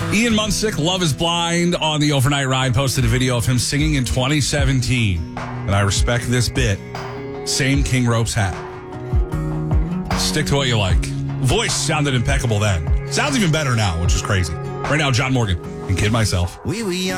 Ian Munsick, Love is Blind, on the overnight ride, posted a video of him singing in 2017. And I respect this bit. Same King Ropes hat. Stick to what you like. Voice sounded impeccable then. Sounds even better now, which is crazy. Right now, John Morgan and Kid Myself. We were young.